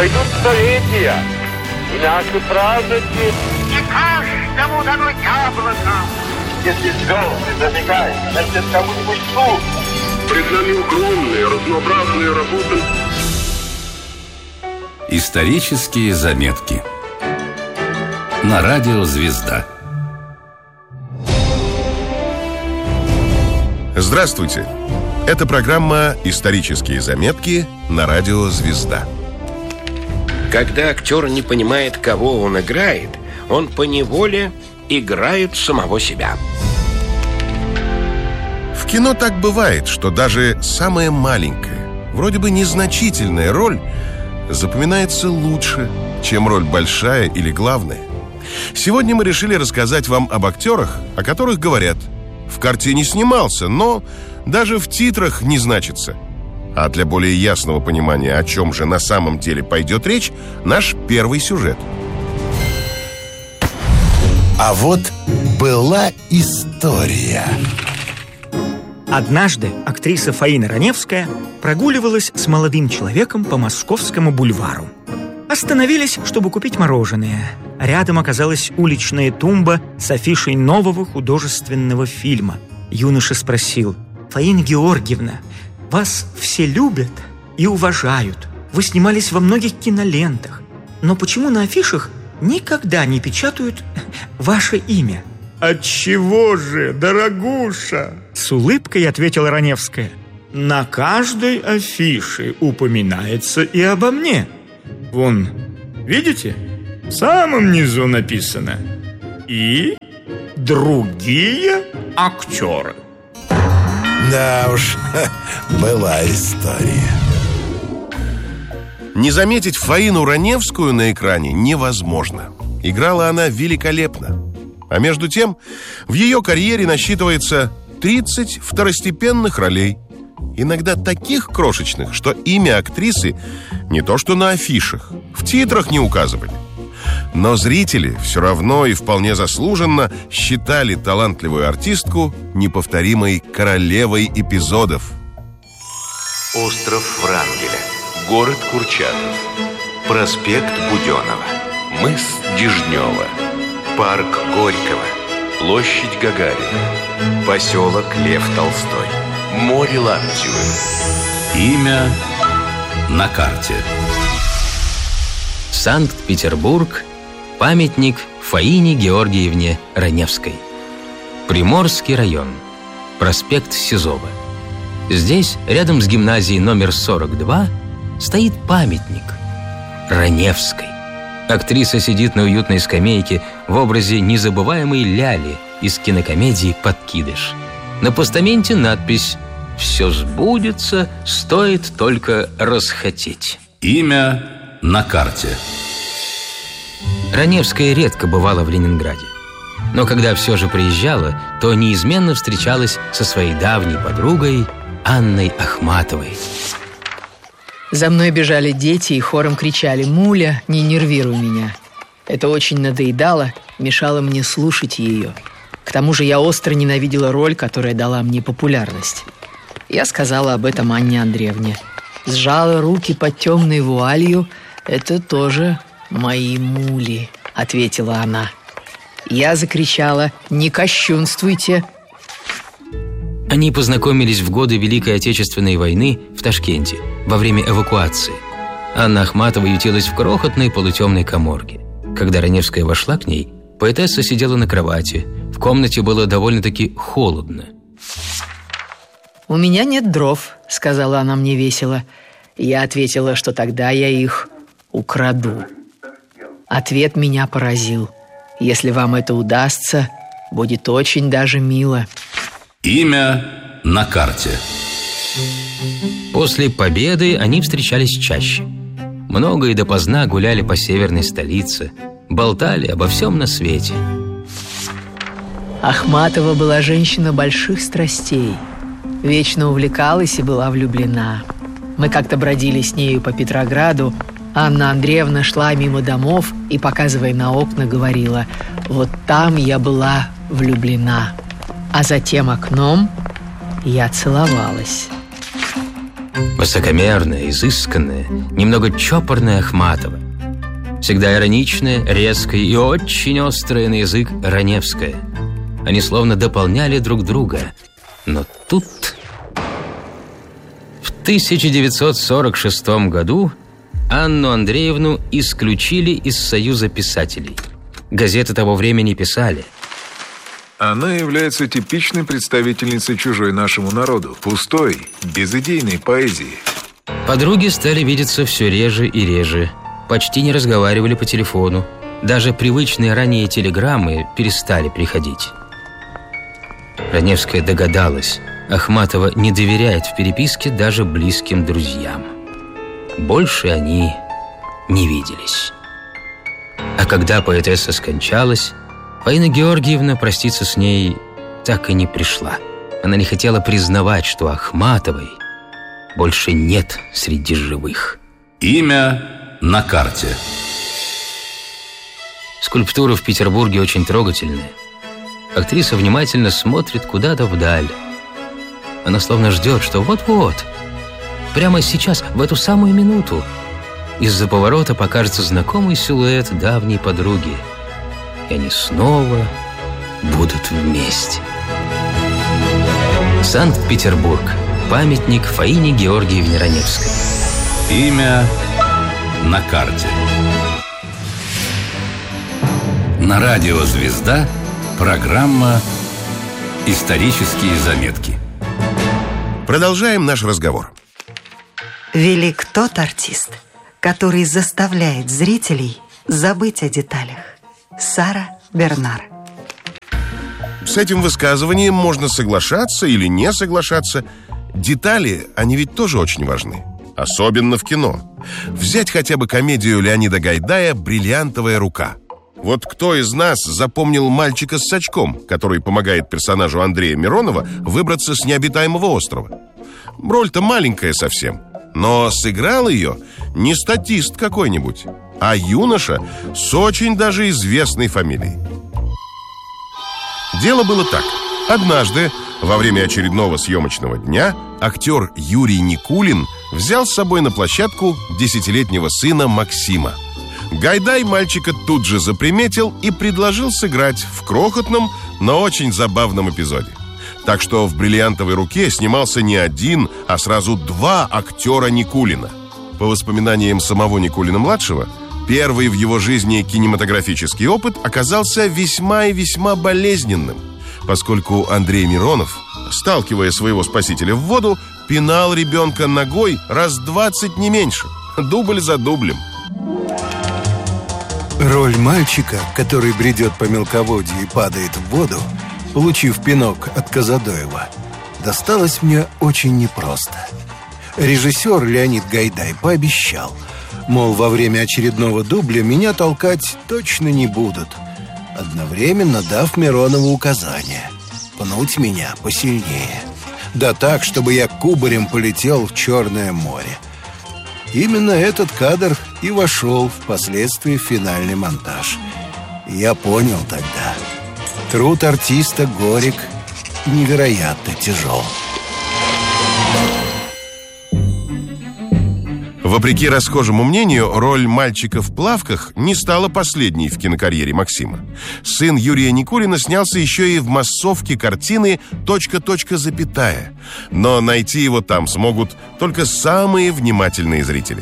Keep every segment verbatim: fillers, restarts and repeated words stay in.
Пройдут столетия, и наши праздники... И каждому дано яблоко. Если звезды зажигают, значит, кому-нибудь суд. Пред нами огромные, разнообразные работы. Исторические заметки на радио «Звезда». Здравствуйте! Это программа «Исторические заметки» на радио «Звезда». Когда актер не понимает, кого он играет, он поневоле играет самого себя. В кино так бывает, что даже самая маленькая, вроде бы незначительная роль запоминается лучше, чем роль большая или главная. Сегодня мы решили рассказать вам об актерах, о которых говорят: в картине снимался, но даже в титрах не значится. А для более ясного понимания, о чем же на самом деле пойдет речь, наш первый сюжет. А вот была история. Однажды актриса Фаина Раневская прогуливалась с молодым человеком по Московскому бульвару. Остановились, чтобы купить мороженое. Рядом оказалась уличная тумба с афишей нового художественного фильма. Юноша спросил: «Фаина Георгиевна, вас все любят и уважают. Вы снимались во многих кинолентах. Но почему на афишах никогда не печатают ваше имя?» «Отчего же, дорогуша?» С улыбкой ответила Раневская. «На каждой афише упоминается и обо мне. Вон, видите, в самом низу написано: и другие актеры». Да уж, была история. Не заметить Фаину Раневскую на экране невозможно. Играла она великолепно. А между тем, в ее карьере насчитывается тридцать второстепенных ролей. Иногда таких крошечных, что имя актрисы не то что на афишах, в титрах не указывали. Но зрители все равно и вполне заслуженно считали талантливую артистку неповторимой королевой эпизодов. Остров Врангеля, город Курчатов, проспект Буденова, мыс Дежнева, парк Горького, площадь Гагарина, поселок Лев Толстой, море Лаптевы. Имя на карте. Санкт-Петербург. Памятник Фаине Георгиевне Раневской. Приморский район. Проспект Сизова. Здесь, рядом с гимназией номер сорок два, стоит памятник Раневской. Актриса сидит на уютной скамейке в образе незабываемой Ляли из кинокомедии «Подкидыш». На постаменте надпись: «Все сбудется, стоит только расхотеть». Имя на карте. Раневская редко бывала в Ленинграде. Но когда все же приезжала, то неизменно встречалась со своей давней подругой Анной Ахматовой. За мной бежали дети и хором кричали: «Муля, не нервируй меня». Это очень надоедало, мешало мне слушать ее. К тому же я остро ненавидела роль, которая дала мне популярность. Я сказала об этом Анне Андреевне. Сжала руки под темной вуалью. «Это тоже мои мули», — ответила она. Я закричала: «Не кощунствуйте». Они познакомились в годы Великой Отечественной войны в Ташкенте во время эвакуации. Анна Ахматова ютилась в крохотной полутемной каморке. Когда Раневская вошла к ней, поэтесса сидела на кровати. В комнате было довольно-таки холодно. «У меня нет дров», — сказала она мне весело. Я ответила, что тогда я их украду. Ответ меня поразил. «Если вам это удастся, будет очень даже мило». Имя на карте. После победы они встречались чаще. Много и допоздна гуляли по северной столице, болтали обо всем на свете. Ахматова была женщина больших страстей. Вечно увлекалась и была влюблена. Мы как-то бродили с нею по Петрограду. Анна Андреевна шла мимо домов и, показывая на окна, говорила: «Вот там я была влюблена». А за тем окном я целовалась. Высокомерная, изысканная, немного чопорная Ахматова. Всегда ироничная, резкая и очень острая на язык Раневская. Они словно дополняли друг друга. Но тут... В тысяча девятьсот сорок шестом году Анну Андреевну исключили из Союза писателей. Газеты того времени писали: она является типичной представительницей чужой нашему народу, пустой, безыдейной поэзии. Подруги стали видеться все реже и реже, почти не разговаривали по телефону. Даже привычные ранее телеграммы перестали приходить. Раневская догадалась, Ахматова не доверяет в переписке даже близким друзьям. Больше они не виделись. А когда поэтесса скончалась, Фаина Георгиевна проститься с ней так и не пришла. Она не хотела признавать, что Ахматовой больше нет среди живых. Имя на карте. Скульптура в Петербурге очень трогательная. Актриса внимательно смотрит куда-то вдаль. Она словно ждет, что вот-вот, прямо сейчас, в эту самую минуту, из-за поворота покажется знакомый силуэт давней подруги, и они снова будут вместе. Санкт-Петербург. Памятник Фаине Георгиевне Раневской. Имя на карте. На радио «Звезда» программа «Исторические заметки». Продолжаем наш разговор. Велик тот артист, который заставляет зрителей забыть о деталях. Сара Бернар. С этим высказыванием можно соглашаться или не соглашаться. Детали, они ведь тоже очень важны. Особенно в кино. Взять хотя бы комедию Леонида Гайдая «Бриллиантовая рука». Вот кто из нас запомнил мальчика с сачком, который помогает персонажу Андрея Миронова выбраться с необитаемого острова? Роль-то маленькая совсем, но сыграл ее не статист какой-нибудь, а юноша с очень даже известной фамилией. Дело было так. Однажды, во время очередного съемочного дня, актер Юрий Никулин взял с собой на площадку десятилетнего сына Максима. Гайдай мальчика тут же заприметил и предложил сыграть в крохотном, но очень забавном эпизоде. Так что в «Бриллиантовой руке» снимался не один, а сразу два актера Никулина. По воспоминаниям самого Никулина-младшего, первый в его жизни кинематографический опыт оказался весьма и весьма болезненным, поскольку Андрей Миронов, сталкивая своего спасителя в воду, пинал ребенка ногой раз двадцать не меньше, дубль за дублем. Роль мальчика, который бредет по мелководью и падает в воду, получив пинок от Казадоева, досталась мне очень непросто. Режиссер Леонид Гайдай пообещал, мол, во время очередного дубля меня толкать точно не будут, одновременно дав Миронову указание пнуть меня посильнее. Да так, чтобы я кубарем полетел в Черное море. Именно этот кадр и вошел впоследствии в финальный монтаж. И я понял тогда, труд артиста горек и невероятно тяжел. Вопреки расхожему мнению, роль мальчика в плавках не стала последней в кинокарьере Максима. Сын Юрия Никулина снялся еще и в массовке картины «Точка, точка, запятая». Но найти его там смогут только самые внимательные зрители.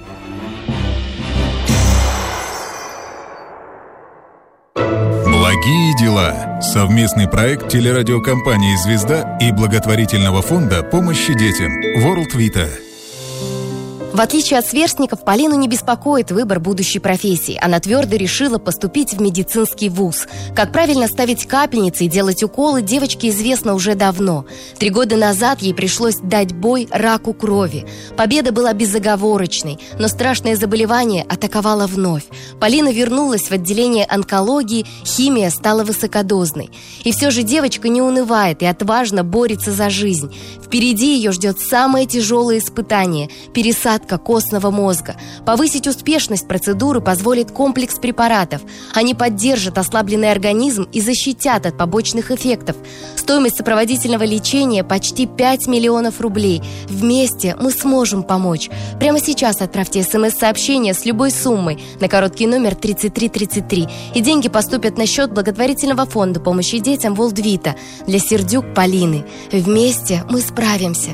Благие дела. Совместный проект телерадиокомпании «Звезда» и благотворительного фонда помощи детям World Vita. В отличие от сверстников, Полину не беспокоит выбор будущей профессии. Она твердо решила поступить в медицинский вуз. Как правильно ставить капельницы и делать уколы, девочке известно уже давно. Три года назад ей пришлось дать бой раку крови. Победа была безоговорочной, но страшное заболевание атаковало вновь. Полина вернулась в отделение онкологии, химия стала высокодозной. И все же девочка не унывает и отважно борется за жизнь. Впереди ее ждет самое тяжелое испытание – пересадка остатка костного мозга. Повысить успешность процедуры позволит комплекс препаратов. Они поддержат ослабленный организм и защитят от побочных эффектов. Стоимость сопроводительного лечения почти пять миллионов рублей. Вместе мы сможем помочь. Прямо сейчас отправьте смс-сообщение с любой суммой на короткий номер тридцать три тридцать три, и деньги поступят на счет благотворительного фонда помощи детям World Vita для Сердюк Полины. Вместе мы справимся.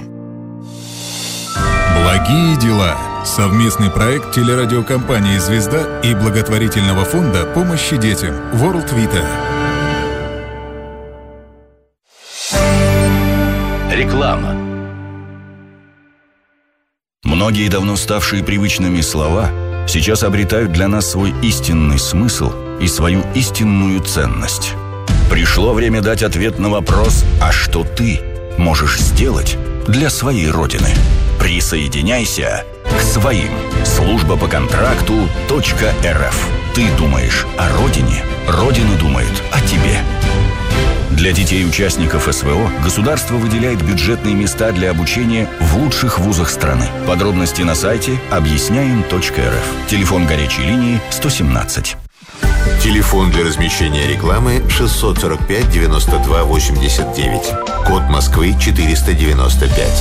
Благие дела. Совместный проект телерадиокомпании «Звезда» и благотворительного фонда помощи детям World Vita. Реклама. Многие давно ставшие привычными слова сейчас обретают для нас свой истинный смысл и свою истинную ценность. Пришло время дать ответ на вопрос: а что ты можешь сделать для своей Родины? Присоединяйся к своим. Служба по контракту .рф. Ты думаешь о Родине, Родина думает о тебе. Для детей-участников СВО государство выделяет бюджетные места для обучения в лучших вузах страны. Подробности на сайте объясняем точка эр эф. Телефон горячей линии сто семнадцать. Телефон для размещения рекламы шестьсот сорок пять девяносто два восемьдесят девять. Код Москвы четыреста девяносто пять.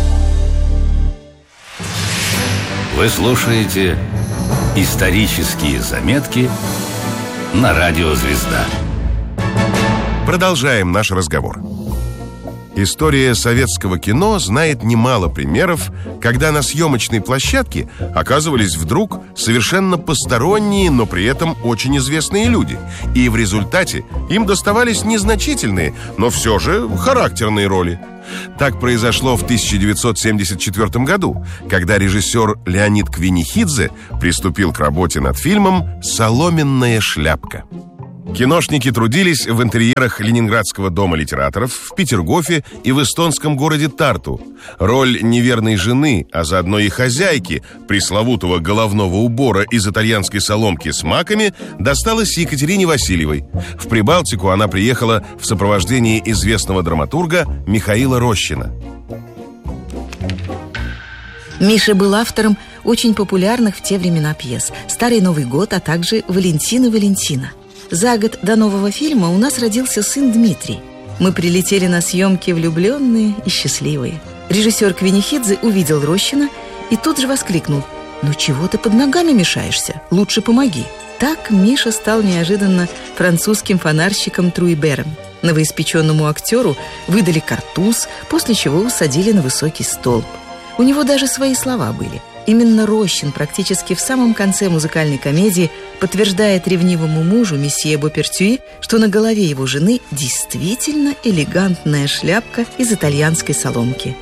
Вы слушаете «Исторические заметки» на радио «Звезда». Продолжаем наш разговор. История советского кино знает немало примеров, когда на съемочной площадке оказывались вдруг совершенно посторонние, но при этом очень известные люди. И в результате им доставались незначительные, но все же характерные роли. Так произошло в тысяча девятьсот семьдесят четвёртом году, когда режиссер Леонид Квинихидзе приступил к работе над фильмом «Соломенная шляпка». Киношники трудились в интерьерах Ленинградского дома литераторов, в Петергофе и в эстонском городе Тарту. Роль неверной жены, а заодно и хозяйки пресловутого головного убора из итальянской соломки с маками, досталась Екатерине Васильевой. В Прибалтику она приехала в сопровождении известного драматурга Михаила Рощина. Миша был автором очень популярных в те времена пьес «Старый Новый год», а также «Валентин и Валентина». За год до нового фильма у нас родился сын Дмитрий. Мы прилетели на съемки влюбленные и счастливые. Режиссер Квинихидзе увидел Рощина и тут же воскликнул: «Ну чего ты под ногами мешаешься? Лучше помоги». Так Миша стал неожиданно французским фонарщиком Труйбером. Новоиспеченному актеру выдали картуз, после чего усадили на высокий столб. У него даже свои слова были. Именно Рощин практически в самом конце музыкальной комедии подтверждает ревнивому мужу месье Бопертюи, что на голове его жены действительно элегантная шляпка из итальянской соломки.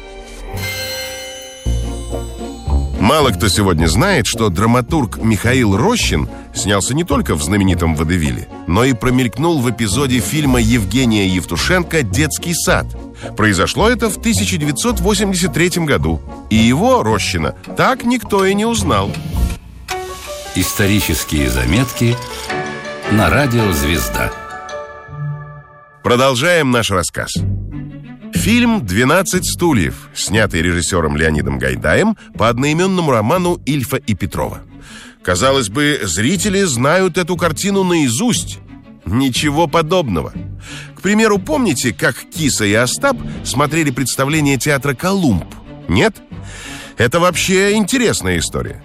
Мало кто сегодня знает, что драматург Михаил Рощин снялся не только в знаменитом «Водевиле», но и промелькнул в эпизоде фильма Евгения Евтушенко «Детский сад». Произошло это в тысяча девятьсот восемьдесят третьем году. И его, Рощина, так никто и не узнал. Исторические заметки на радио «Звезда». Продолжаем наш рассказ. Фильм «двенадцать стульев», снятый режиссером Леонидом Гайдаем по одноименному роману Ильфа и Петрова. Казалось бы, зрители знают эту картину наизусть. Ничего подобного. К примеру, помните, как Киса и Остап смотрели представление театра «Колумб»? Нет? Это вообще интересная история.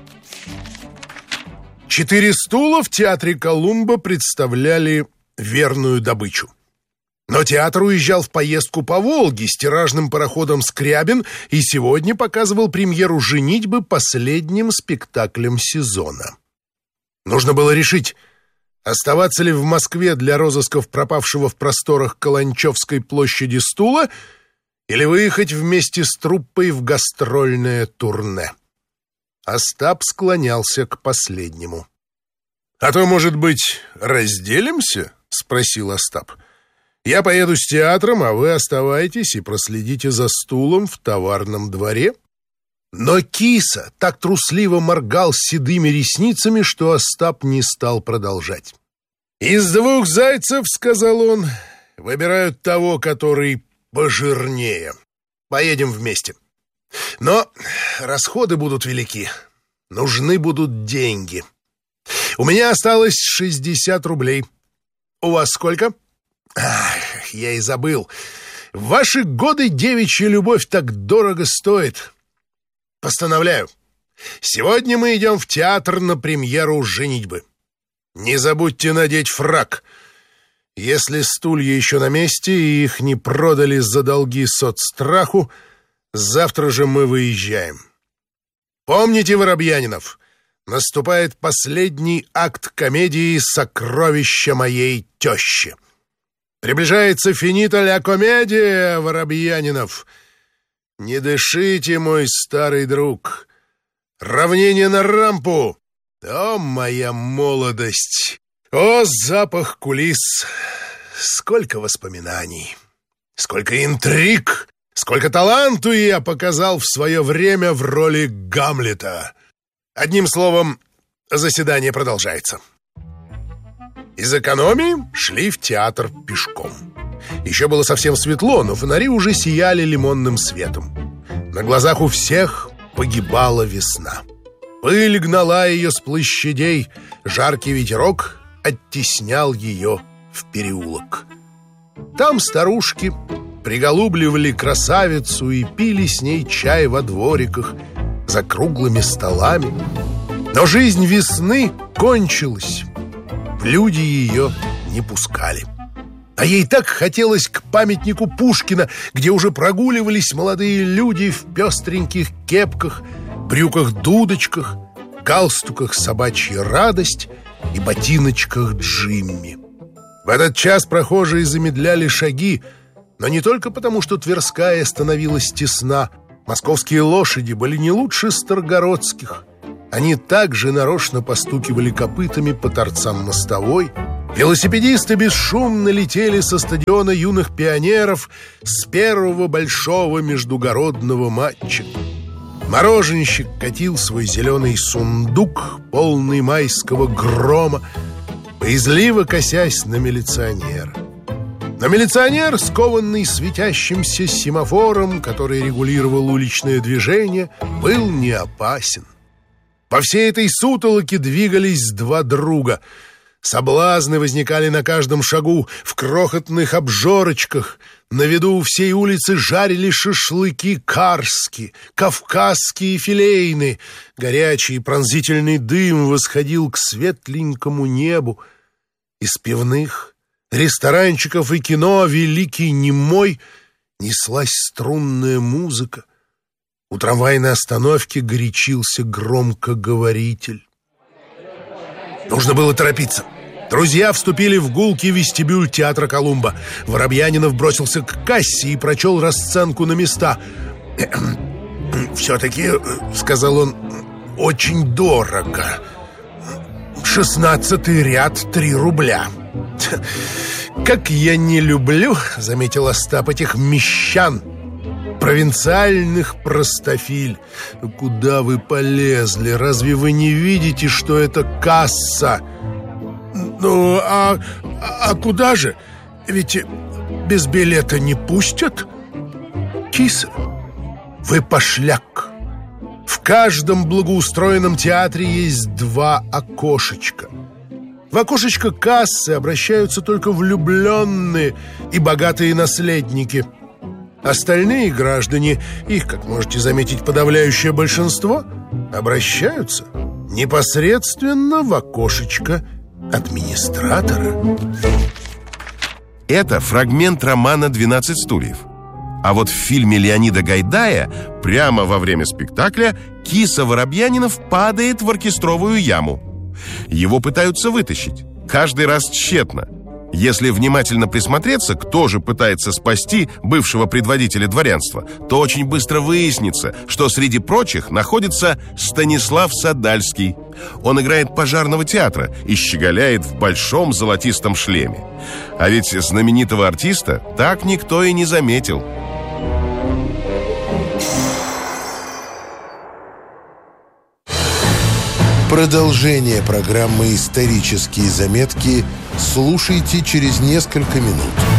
Четыре стула в театре Колумба представляли верную добычу. Но театр уезжал в поездку по Волге с тиражным пароходом «Скрябин» и сегодня показывал премьеру «Женитьбы» последним спектаклем сезона. Нужно было решить, оставаться ли в Москве для розысков пропавшего в просторах Каланчевской площади стула или выехать вместе с труппой в гастрольное турне. Остап склонялся к последнему. «А то, может быть, разделимся?» — спросил Остап. «Я поеду с театром, а вы оставайтесь и проследите за стулом в товарном дворе». Но Киса так трусливо моргал седыми ресницами, что Остап не стал продолжать. «Из двух зайцев, — сказал он, — выбирают того, который пожирнее. Поедем вместе. Но расходы будут велики. Нужны будут деньги. У меня осталось шестьдесят рублей. У вас сколько? Ах, я и забыл. В ваши годы девичья любовь так дорого стоит. Постановляю. Сегодня мы идем в театр на премьеру «Женитьбы». Не забудьте надеть фрак. Если стулья еще на месте и их не продали за долги соцстраху, завтра же мы выезжаем. Помните, Воробьянинов, наступает последний акт комедии «Сокровища моей тещи». Приближается финита ля комедия, Воробьянинов. Не дышите, мой старый друг. Равнение на рампу. О, моя молодость! О, запах кулис! Сколько воспоминаний! Сколько интриг! Сколько таланту я показал в свое время в роли Гамлета! Одним словом, заседание продолжается. Из экономии шли в театр пешком. Еще было совсем светло, но фонари уже сияли лимонным светом. На глазах у всех погибала весна. Пыль гнала ее с площадей, жаркий ветерок оттеснял ее в переулок. Там старушки приголубливали красавицу и пили с ней чай во двориках за круглыми столами. Но жизнь весны кончилась. Люди ее не пускали. А ей так хотелось к памятнику Пушкина, где уже прогуливались молодые люди в пестреньких кепках, брюках-дудочках, галстуках «Собачья радость» и ботиночках Джимми. В этот час прохожие замедляли шаги, но не только потому, что Тверская становилась тесна. Московские лошади были не лучше старгородских. Они также нарочно постукивали копытами по торцам мостовой. Велосипедисты бесшумно летели со стадиона юных пионеров с первого большого междугородного матча. Мороженщик катил свой зеленый сундук, полный майского грома, боязливо косясь на милиционера. Но милиционер, скованный светящимся семафором, который регулировал уличное движение, был не опасен. По всей этой сутолоке двигались два друга. Соблазны возникали на каждом шагу, в крохотных обжорочках. На виду у всей улицы жарили шашлыки карски, кавказские филейные. Горячий пронзительный дым восходил к светленькому небу. Из пивных, ресторанчиков и кино великий немой неслась струнная музыка. У трамвайной остановки горячился громкоговоритель. Нужно было торопиться. Друзья вступили в гулкий вестибюль театра Колумба. Воробьянинов бросился к кассе и прочел расценку на места. «Все-таки, — сказал он, — очень дорого. Шестнадцатый ряд — три рубля. Как я не люблю, — заметил Остап, — этих мещан, провинциальных простофиль. Куда вы полезли? Разве вы не видите, что это касса?» «Ну, а, а куда же? Ведь без билета не пустят?» «Киса, вы пошляк. В каждом благоустроенном театре есть два окошечка. В окошечко кассы обращаются только влюбленные и богатые наследники. Остальные граждане, их, как можете заметить, подавляющее большинство, обращаются непосредственно в окошечко администратора». Это фрагмент романа «двенадцать стульев». А вот в фильме Леонида Гайдая прямо во время спектакля киса Воробьянинов падает в оркестровую яму. Его пытаются вытащить, каждый раз тщетно. Если внимательно присмотреться, кто же пытается спасти бывшего предводителя дворянства, то очень быстро выяснится, что среди прочих находится Станислав Садальский. Он играет пожарного театра и щеголяет в большом золотистом шлеме. А ведь знаменитого артиста так никто и не заметил. Продолжение программы «Исторические заметки» слушайте через несколько минут.